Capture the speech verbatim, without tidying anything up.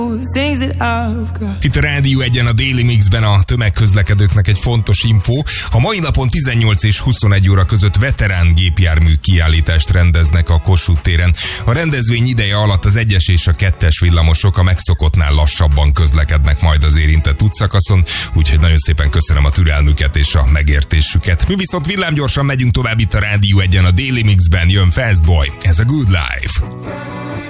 Itt a Rádió Egyen a Daily Mixben a tömegközlekedőknek egy fontos info. A mai napon tizennyolc és huszonegy óra között veterán gépjármű kiállítást rendeznek a Kossuth téren. A rendezvény ideje alatt az egyes és a kettes villamosok a megszokottnál lassabban közlekednek majd az érintett útszakaszon, úgyhogy nagyon szépen köszönöm a türelmüket és a megértésüket. Mi viszont villámgyorsan megyünk tovább itt a Rádió Egyen a Daily Mixben, jön Fast Boy, ez a Good Life.